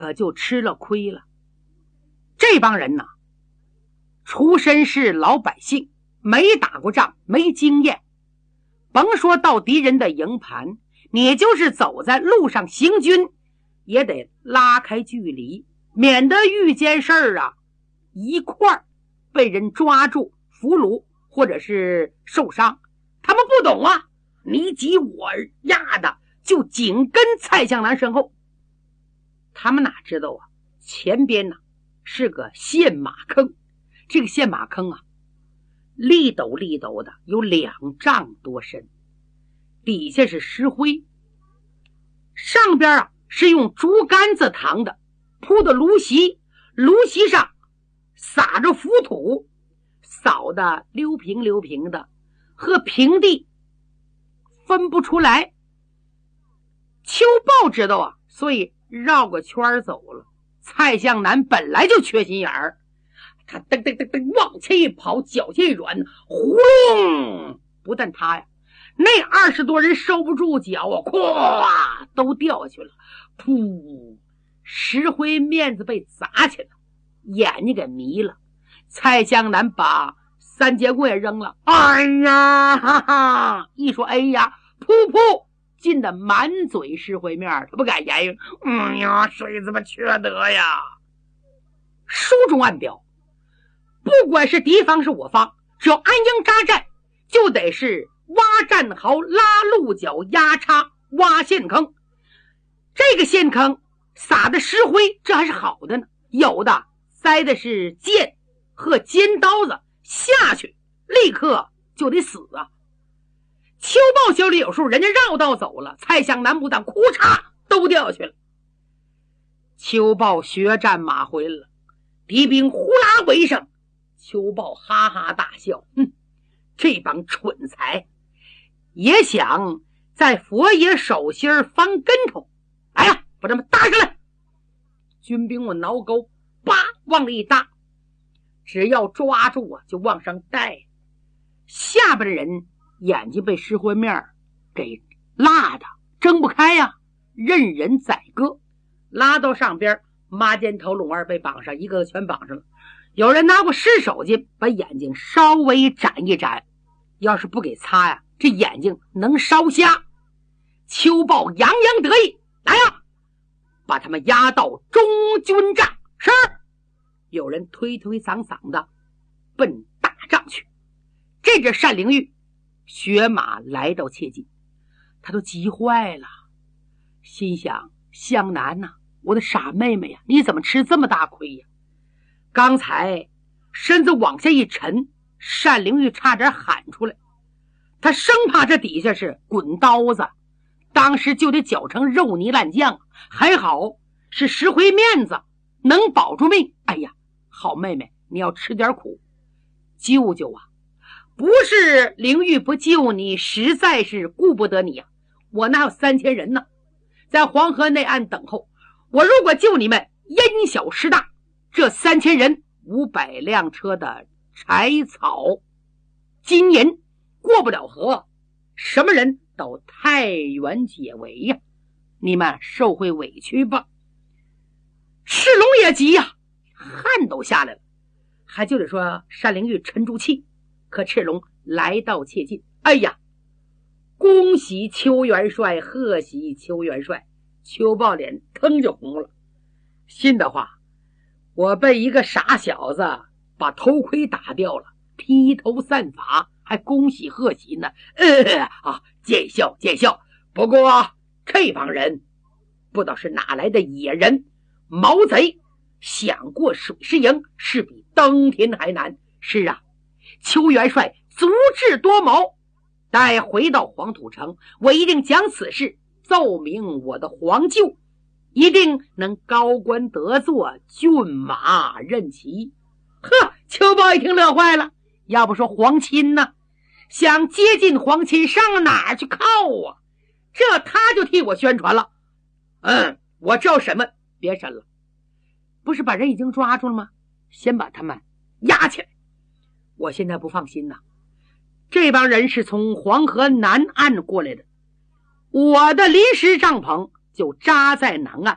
就吃了亏了。这帮人呢，出身是老百姓，没打过仗，没经验，甭说到敌人的营盘，你就是走在路上行军，也得拉开距离，免得遇见事儿啊，一块儿被人抓住俘虏或者是受伤。他们不懂啊，你挤我压的就紧跟蔡向南身后。他们哪知道啊，前边呢是个陷马坑，这个陷马坑啊立斗立斗的，有2丈多深，底下是石灰，上边啊是用竹竿子扛的，铺的芦席，芦席上撒着浮土，扫的溜平溜平的，和平地分不出来。邱豹知道啊，所以绕个圈走了。蔡向南本来就缺心眼儿，他噔噔噔噔往前一跑，脚尖一软，呼隆！不但他呀，那20多人收不住脚啊，咵都掉下去了。噗，石灰面子被砸起来，眼睛给迷了。蔡向南把3节棍也扔了，哎呀，哈哈！一说哎呀，噗噗，进的满嘴石灰面，他不敢言语。呀，水怎么缺德呀？书中暗表，不管是敌方是我方，只要安营扎寨，就得是挖战壕、拉鹿角、压叉、挖陷坑。这个陷坑撒的石灰，这还是好的呢，有的塞的是剑和尖刀子，下去立刻就得死啊。邱豹手里有数，人家绕道走了，蔡向南不但哭嚓都掉下去了。邱豹血战马回了，敌兵呼啦围上，邱豹哈哈大笑，这帮蠢材也想在佛爷手心翻跟头，来呀，把他们搭上来。军兵我挠钩，叭往里一搭，只要抓住啊就往上带。下边的人眼睛被石灰面给辣的睁不开呀，任人宰割。拉到上边，麻尖头龙二被绑上，一个全绑上了。有人拿过湿手巾把眼睛稍微展一展，要是不给擦呀，这眼睛能烧瞎。邱豹洋洋得意，来呀，把他们押到中军帐。是，有人推推搡搡的奔大帐去。这阵单灵玉雪马来到切近，他都急坏了，心想：向南呐，我的傻妹妹呀，你怎么吃这么大亏呀？刚才身子往下一沉，单灵玉差点喊出来，他生怕这底下是滚刀子，当时就得搅成肉泥烂酱。还好是石灰面子，能保住命。哎呀，好妹妹，你要吃点苦，救救啊！不是灵玉不救你，实在是顾不得你呀。我哪有3000人呢，在黄河内岸等候。我如果救你们，因小失大，这3000人500辆车的柴草金银过不了河，什么人都太原解围呀，你们受会委屈吧。赤龙也急呀，汗都下来了，还就得说单灵玉沉住气。可赤龙来到切近，哎呀，恭喜邱元帅，贺喜邱元帅。邱豹脸腾就红了，心的话，我被一个傻小子把头盔打掉了，披头散发，还恭喜贺喜呢。见笑见笑。不过这帮人不知道是哪来的野人毛贼，想过水师营是比登天还难。是啊，邱元帅足智多谋，待回到黄土城，我一定将此事奏明我的皇舅，一定能高官得坐，骏马任骑。邱豹一听乐坏了，要不说皇亲呢，想接近皇亲上哪儿去靠啊？这他就替我宣传了。我知道审问，别审了。不是把人已经抓住了吗？先把他们押起来。我现在不放心呐，这帮人是从黄河南岸过来的，我的临时帐篷就扎在南岸，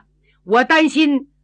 我担心